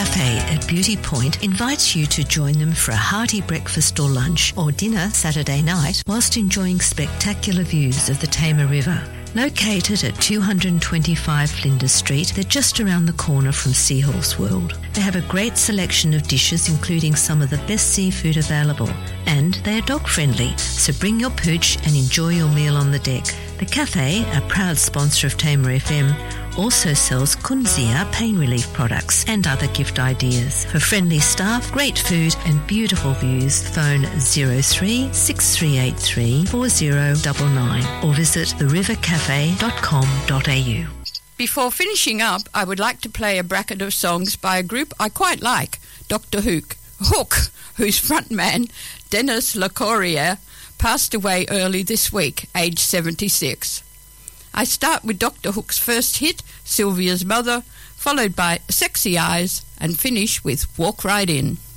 Cafe at Beauty Point invites you to join them for a hearty breakfast or lunch or dinner Saturday night whilst enjoying spectacular views of the Tamar River. Located at 225 Flinders Street, they're just around the corner from Seahorse World. They have a great selection of dishes, including some of the best seafood available. And they are dog-friendly, so bring your pooch and enjoy your meal on the deck. The cafe, a proud sponsor of Tamar FM, also sells Kunzia pain relief products and other gift ideas. For friendly staff, great food and beautiful views, phone 03 6383 4099 or visit therivercafe.com.au. Before finishing up, I would like to play a bracket of songs by a group I quite like, Dr. Hook, whose frontman, Dennis LaCouriere, passed away early this week, aged 76. I start with Dr. Hook's first hit, Sylvia's Mother, followed by Sexy Eyes, and finish with Walk Right In.